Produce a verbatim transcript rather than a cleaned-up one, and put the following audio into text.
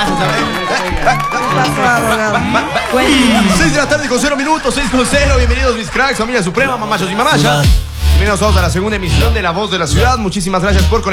gracias. seis de la tarde con cero minutos, seis con cero. Bienvenidos mis cracks, familia suprema, mamachos y mamachas. Bienvenidos todos a la segunda emisión de La Voz de la Ciudad. Muchísimas gracias por conectarse.